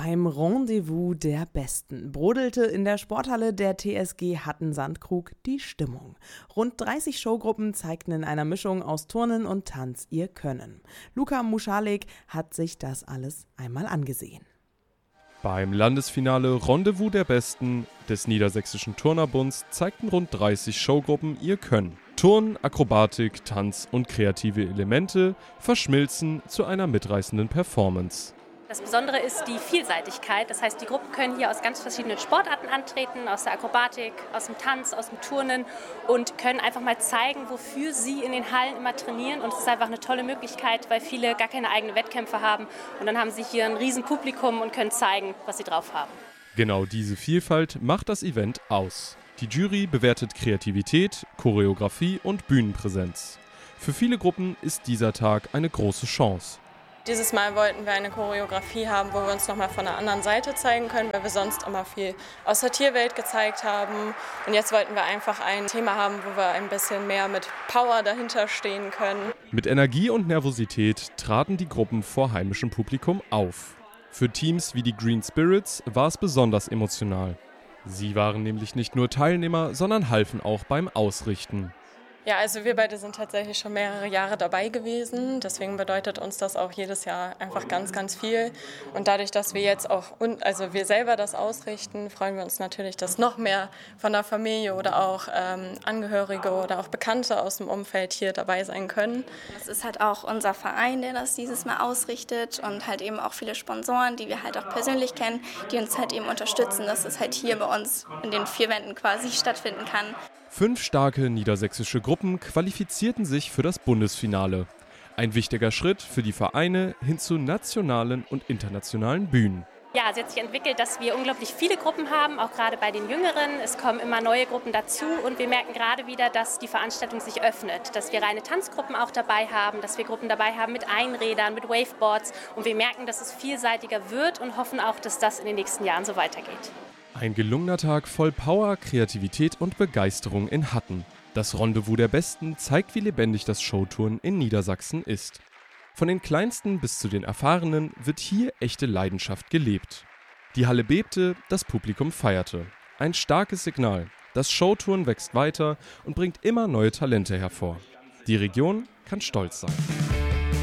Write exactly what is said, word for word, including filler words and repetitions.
Beim Rendezvous der Besten brodelte in der Sporthalle der T S G Hatten-Sandkrug die Stimmung. Rund dreißig Showgruppen zeigten in einer Mischung aus Turnen und Tanz ihr Können. Luka Muschalek hat sich das alles einmal angesehen. Beim Landesfinale Rendezvous der Besten des Niedersächsischen Turnerbunds zeigten rund dreißig Showgruppen ihr Können. Turnen, Akrobatik, Tanz und kreative Elemente verschmilzen zu einer mitreißenden Performance. Das Besondere ist die Vielseitigkeit, das heißt, die Gruppen können hier aus ganz verschiedenen Sportarten antreten, aus der Akrobatik, aus dem Tanz, aus dem Turnen und können einfach mal zeigen, wofür sie in den Hallen immer trainieren, und es ist einfach eine tolle Möglichkeit, weil viele gar keine eigenen Wettkämpfe haben und dann haben sie hier ein riesen Publikum und können zeigen, was sie drauf haben. Genau diese Vielfalt macht das Event aus. Die Jury bewertet Kreativität, Choreografie und Bühnenpräsenz. Für viele Gruppen ist dieser Tag eine große Chance. Dieses Mal wollten wir eine Choreografie haben, wo wir uns nochmal von der anderen Seite zeigen können, weil wir sonst immer viel aus der Tierwelt gezeigt haben. Und jetzt wollten wir einfach ein Thema haben, wo wir ein bisschen mehr mit Power dahinter stehen können. Mit Energie und Nervosität traten die Gruppen vor heimischem Publikum auf. Für Teams wie die Green Spirits war es besonders emotional. Sie waren nämlich nicht nur Teilnehmer, sondern halfen auch beim Ausrichten. Ja, also wir beide sind tatsächlich schon mehrere Jahre dabei gewesen. Deswegen bedeutet uns das auch jedes Jahr einfach ganz, ganz viel. Und dadurch, dass wir jetzt auch, also wir selber das ausrichten, freuen wir uns natürlich, dass noch mehr von der Familie oder auch ähm, Angehörige oder auch Bekannte aus dem Umfeld hier dabei sein können. Das ist halt auch unser Verein, der das dieses Mal ausrichtet, und halt eben auch viele Sponsoren, die wir halt auch persönlich kennen, die uns halt eben unterstützen, dass es halt hier bei uns in den vier Wänden quasi stattfinden kann. Fünf starke niedersächsische Gruppen qualifizierten sich für das Bundesfinale. Ein wichtiger Schritt für die Vereine hin zu nationalen und internationalen Bühnen. Ja, es hat sich entwickelt, dass wir unglaublich viele Gruppen haben, auch gerade bei den Jüngeren. Es kommen immer neue Gruppen dazu und wir merken gerade wieder, dass die Veranstaltung sich öffnet, dass wir reine Tanzgruppen auch dabei haben, dass wir Gruppen dabei haben mit Einrädern, mit Waveboards, und wir merken, dass es vielseitiger wird und hoffen auch, dass das in den nächsten Jahren so weitergeht. Ein gelungener Tag voll Power, Kreativität und Begeisterung in Hatten. Das Rendezvous der Besten zeigt, wie lebendig das Showturnen in Niedersachsen ist. Von den Kleinsten bis zu den Erfahrenen wird hier echte Leidenschaft gelebt. Die Halle bebte, das Publikum feierte. Ein starkes Signal. Das Showturnen wächst weiter und bringt immer neue Talente hervor. Die Region kann stolz sein.